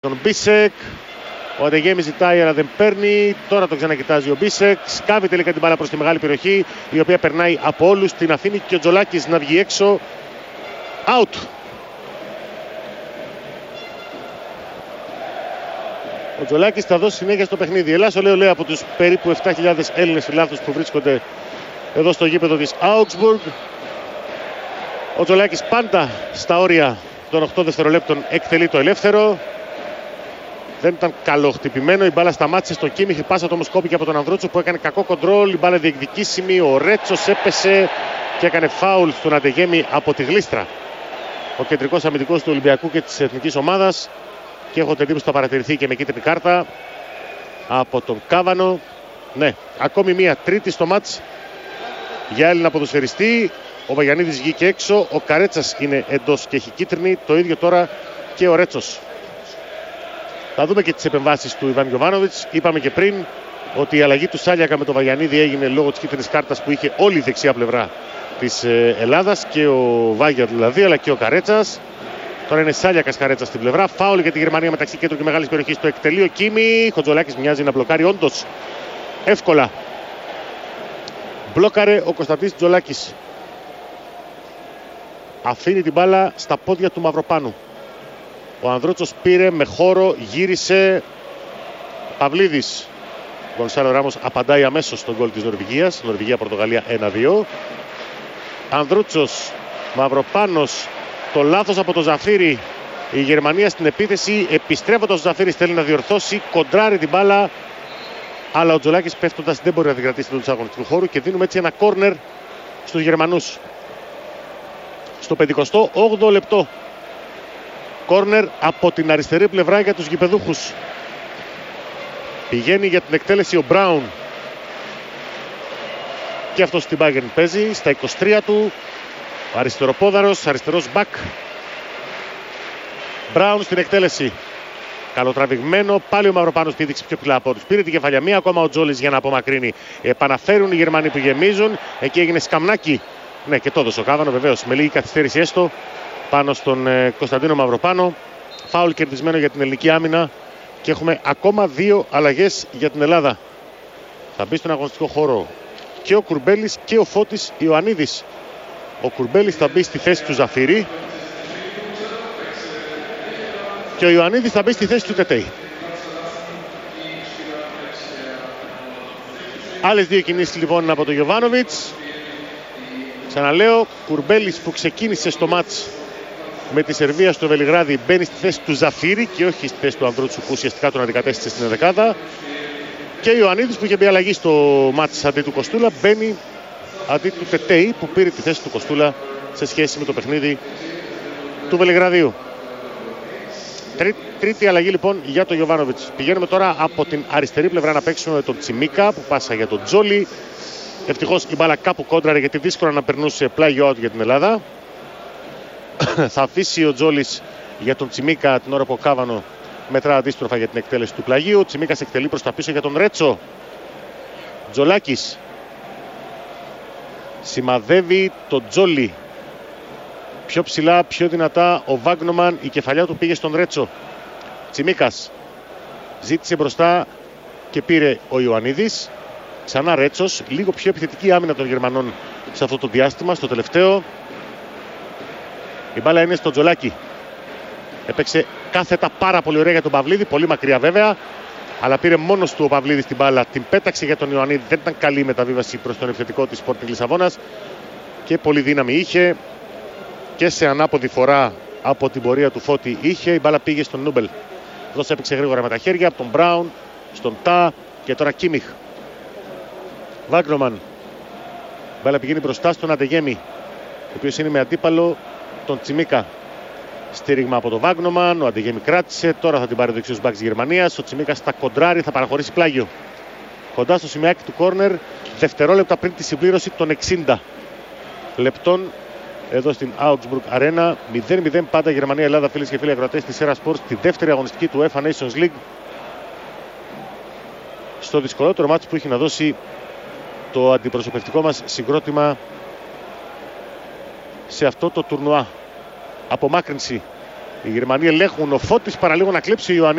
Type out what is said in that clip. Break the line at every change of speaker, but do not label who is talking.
τον Μπίσεκ. Ο Αντεγέμι ζητάει αλλά δεν παίρνει. Τώρα το ξανακοιτάζει ο Μπίσεκ. Σκάβει τελικά την μπάλα προς τη μεγάλη περιοχή, η οποία περνάει από όλους. Την αφήνει και ο Τζολάκης να βγει έξω. Out. Ο Τζολάκης θα δώσει συνέχεια στο παιχνίδι. Ελάς ο λέει από τους περίπου 7.000 Έλληνες φιλάθλους που βρίσκονται εδώ στο γήπεδο της Augsburg. Ο Τζολάκης πάντα στα όρια των 8 δευτερολέπτων εκτελεί το ελεύθερο. Δεν ήταν καλοχτυπημένο. Η μπάλα σταμάτησε στο Κίμιχ. Η πάσα όμως κόπηκε από τον Ανδρούτσο που έκανε κακό κοντρόλ. Η μπάλα διεκδικήσιμη. Ο Ρέτσος έπεσε και έκανε φάουλ στον Αντεγέμι από τη γλίστρα. Ο κεντρικός αμυντικός του Ολυμπιακού και της εθνικής ομάδας. Και έχω την εντύπωση ότι θα παρατηρηθεί και με κίτρινη κάρτα από τον Κάβανο. Ναι, ακόμη μία τρίτη στο μάτς για Έλληνα ποδοσφαιριστή. Ο Βαγιανίδης βγήκε έξω. Ο Καρέτσας είναι εντός και έχει κίτρινη. Το ίδιο τώρα και ο Ρέτσος. Θα δούμε και τις επεμβάσεις του Ιβάν Γιοβάνοβιτς. Είπαμε και πριν ότι η αλλαγή του Σάλιακα με τον Βαγιανίδη έγινε λόγω της κίτρινης κάρτας που είχε όλη η δεξιά πλευρά της Ελλάδας. Και ο Βάγια δηλαδή, αλλά και ο Καρέτσας. Τώρα είναι Σάλιακας Καρέτσας στην πλευρά. Φάουλ για τη Γερμανία μεταξύ κέντρου και μεγάλης περιοχής. Το εκτελεί ο Κίμι. Ο Τζολάκης μοιάζει να μπλοκάρει όντως εύκολα. Μπλόκαρε ο Κωνσταντής Τζολάκης. Αφήνει την μπάλα στα πόδια του Μαυροπάνου. Ο Ανδρούτσος πήρε με χώρο, γύρισε. Παυλίδης. Ο Γκονσάλο Ράμος απαντάει αμέσως στον γκολ της Νορβηγίας. Νορβηγία-Πορτογαλία 1-2. Ανδρούτσος, Μαυροπάνος. Το λάθος από το Ζαφύρι. Η Γερμανία στην επίθεση. Επιστρέφοντας ο Ζαφύρης θέλει να διορθώσει. Κοντράρει την μπάλα. Αλλά ο Τζολάκης πέφτοντας δεν μπορεί να την κρατήσει εντός του αγωνιστικού χώρου. Και δίνουμε έτσι ένα κόρνερ στους Γερμανούς. Στο 58ο λεπτό. Κόρνερ από την αριστερή πλευρά για τους γηπεδούχους. Πηγαίνει για την εκτέλεση ο Μπράουν. Και αυτός στην Bayern παίζει στα 23 του. Ο αριστεροπόδαρος, αριστερός μπακ. Μπράουν στην εκτέλεση. Καλοτραβηγμένο. Πάλι ο Μαυροπάνος πήδηξε πιο ψηλά από τους. Πήρε την κεφαλιά. Μία ακόμα ο Τζόλης για να απομακρύνει. Επαναφέρουν οι Γερμανοί που γεμίζουν. Εκεί έγινε σκαμνάκι. Ναι, και το έδωσε ο Κάβανο βεβαίως. Με λίγη καθυστέρηση έστω πάνω στον Κωνσταντίνο Μαυροπάνο. Φάουλ κερδισμένο για την ελληνική άμυνα. Και έχουμε ακόμα 2 αλλαγές για την Ελλάδα. Θα μπει στον αγωνιστικό χώρο και ο Κουρμπέλης και ο Φώτης Ιωαννίδης. Ο Κουρμπέλης θα μπει στη θέση του Ζαφύρη. Και ο Ιωαννίδης θα μπει στη θέση του Τετέι. Άλλες 2 κινήσεις λοιπόν από τον Γιοβάνοβιτς. Ξαναλέω, Κουρμπέλης που ξεκίνησε στο μάτς με τη Σερβία στο Βελιγράδι μπαίνει στη θέση του Ζαφύρη και όχι στη θέση του Ανδρούτσου που ουσιαστικά τον αντικατέστησε στην δεκάδα. Και ο Ιωαννίδης που είχε μπει αλλαγή στο μάτς αντί του Κοστούλα μπαίνει αντί του Τετέι που πήρε τη θέση του Κοστούλα σε σχέση με το παιχνίδι του Βελιγραδίου. Τρίτη αλλαγή λοιπόν για τον Γιοβάνοβιτς. Πηγαίνουμε τώρα από την αριστερή πλευρά να παίξουμε με τον Τσιμίκα που πάσα για τον Τζόλι. Ευτυχώς η μπάλα κάπου κόντραρε γιατί δύσκολα να περνούσε πλάγιο out για την Ελλάδα. Θα αφήσει ο Τζόλης για τον Τσιμίκα την ώρα που ο Κάβανο μετρά αντίστροφα για την εκτέλεση του πλαγίου. Ο Τσιμίκας εκτελεί προς τα πίσω για τον Ρέτσο. Τζολάκης σημαδεύει τον Τζόλι. Πιο ψηλά, πιο δυνατά ο Βάγνομαν. Η κεφαλιά του πήγε στον Ρέτσο. Τσιμίκας ζήτησε μπροστά και πήρε ο Ιωαννίδης. Ξανά Ρέτσος, λίγο πιο επιθετική άμυνα των Γερμανών σε αυτό το διάστημα, στο τελευταίο. Η μπάλα είναι στο Τζολάκη. Έπαιξε κάθετα πάρα πολύ ωραία για τον Παυλίδη, πολύ μακριά βέβαια. Αλλά πήρε μόνος του ο Παυλίδης την μπάλα, την πέταξε για τον Ιωαννίδη. Δεν ήταν καλή μεταβίβαση προς τον επιθετικό της Sporting Λισαβόνας. Και πολύ δύναμη είχε. Και σε ανάποδη φορά από την πορεία του Φώτη είχε. Η μπάλα πήγε στον Νούμπελ. Εδώ έπαιξε γρήγορα με τα χέρια από τον Μπράουν, στον Τα και τώρα Κίμιχ. Βάγνομαν. Η μπάλα πηγαίνει μπροστά στον Αντεγέμι, ο οποίος είναι με αντίπαλο τον Τσιμίκα. Στήριγμα από τον Βάγνομαν. Ο Αντεγέμι κράτησε. Τώρα θα την πάρει ο δεξιός μπακ της Γερμανίας. Ο Τσιμίκας στα κοντράρι, θα παραχωρήσει πλάγιο. Κοντά στο σημειάκι του κόρνερ, δευτερόλεπτα πριν τη συμπλήρωση των 60 λεπτών εδώ στην Augsburg Arena. 0-0 πάντα Γερμανία-Ελλάδα, φίλες και φίλοι ακροατές της Sera Sports, τη δεύτερη αγωνιστική του UEFA Nations League. Στο δυσκολότερο μάτς που έχει να δώσει το αντιπροσωπευτικό μας συγκρότημα σε αυτό το τουρνουά. Απομάκρυνση. Οι Γερμανοί ελέγχουν. Ο Φώτης παραλίγο να κλέψει ο Ιωαννίδης.